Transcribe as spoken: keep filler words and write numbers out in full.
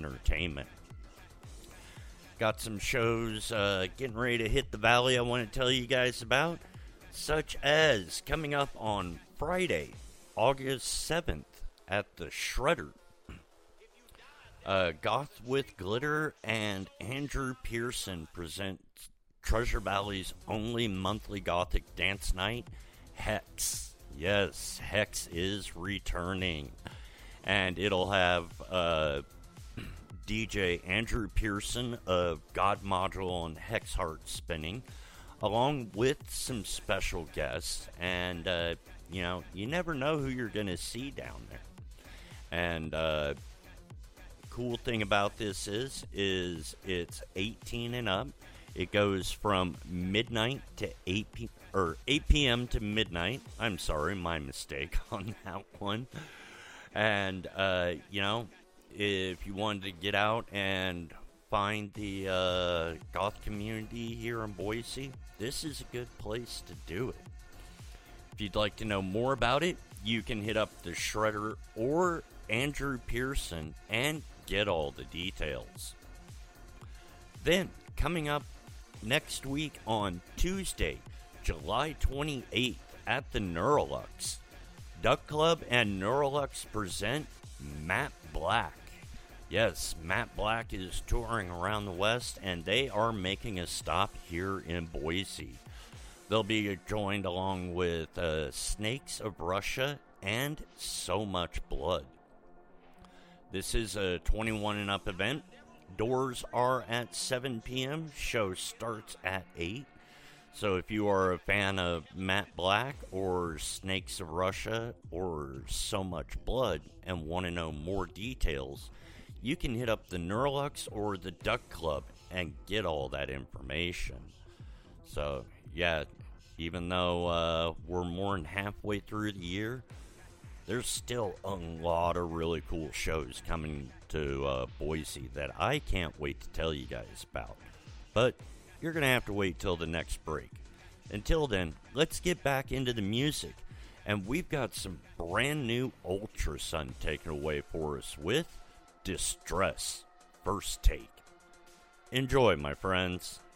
entertainment. Got some shows uh, getting ready to hit the valley I want to tell you guys about, such as coming up on Friday, August seventh at the Shredder. Uh, Goth with Glitter and Andrew Pearson present Treasure Valley's only monthly Gothic dance night, Hex. Yes, Hex is returning. And it'll have uh, D J Andrew Pearson of God Module and Hexheart spinning, along with some special guests. And, uh, you know, you never know who you're going to see down there. And, uh, cool thing about this is, is it's eighteen and up. It goes from midnight to eight p or eight p.m. to midnight. I'm sorry, my mistake on that one. And, uh, you know, if you wanted to get out and find the uh, goth community here in Boise, this is a good place to do it. If you'd like to know more about it, you can hit up the Shredder or Andrew Pearson and get all the details. Then, coming up next week on Tuesday, July twenty-eighth at the Neurolux, Duck Club and Neurolux present Matt Black. Yes, Matt Black is touring around the West, and they are making a stop here in Boise. They'll be joined along with uh, Snakes of Russia and So Much Blood. This is a twenty-one and up event. Doors are at seven p.m. Show starts at eight. So if you are a fan of Matt Black or Snakes of Russia or So Much Blood and want to know more details, you can hit up the Neurolux or the Duck Club and get all that information. So, yeah, even though uh, we're more than halfway through the year, there's still a lot of really cool shows coming to uh, Boise that I can't wait to tell you guys about. But you're going to have to wait till the next break. Until then, let's get back into the music. And we've got some brand new Ultrasun taken away for us with Distress First Take. Enjoy, my friends.